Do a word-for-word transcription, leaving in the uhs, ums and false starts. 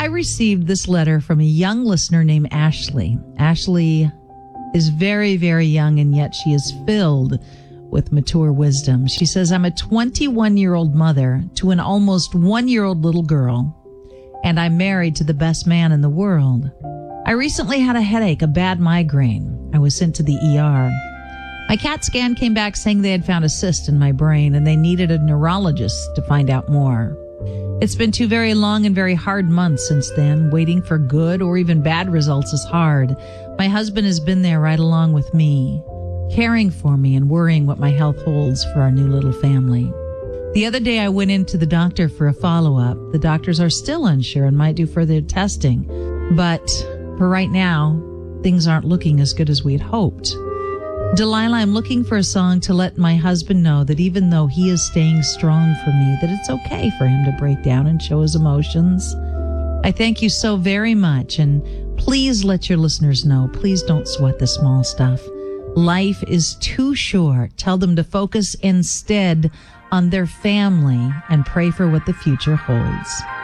received this letter from a young listener named Ashley. Ashley is very, very young, and yet she is filled with mature wisdom. She says, I'm a twenty-one-year-old mother to an almost one-year-old little girl, and I'm married to the best man in the world. I recently had a headache, a bad migraine. I was sent to the E R. My CAT scan came back saying they had found a cyst in my brain, and they needed a neurologist to find out more. It's been two very long and very hard months since then. Waiting for good or even bad results is hard. My husband has been there right along with me, caring for me and worrying what my health holds for our new little family. The other day I went into the doctor for a follow-up. The doctors are still unsure and might do further testing. But for right now, things aren't looking as good as we had hoped. Delilah, I'm looking for a song to let my husband know that even though he is staying strong for me, that it's okay for him to break down and show his emotions. I thank you so very much, and please let your listeners know, please don't sweat the small stuff. Life is too short. Tell them to focus instead on their family and pray for what the future holds.